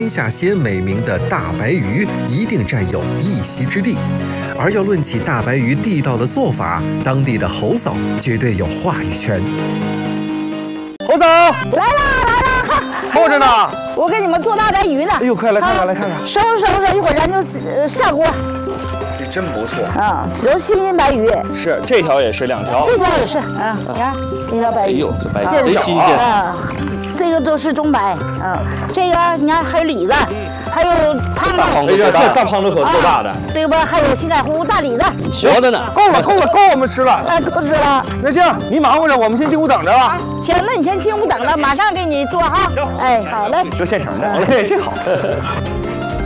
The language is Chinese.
天下鲜美名的大白鱼一定占有一席之地。而要论起大白鱼地道的做法，当地的侯嫂绝对有话语权。 侯嫂来啦， 候着呢。 我给你们做大白鱼呢。 哎呦，快来看看，来看看。 收拾，一会儿咱就下锅。 这真不错啊，这都新鲜白鱼。 是，这条也是2条。 这条也是啊，你看这条白鱼。 哎呦，这白鱼真新鲜啊！这个都是中白啊，这个你看还有李子，还有胖的。 哎呀，这大胖子可够大的。 这边还有现在红大李子。 小的呢。 够了，够我们吃了。 哎，够吃了。 那这样，你忙活着，我们先进屋等着吧。 行，那你先进屋等着，马上给你做哈。哎，好嘞。 这现成的。哎，这好。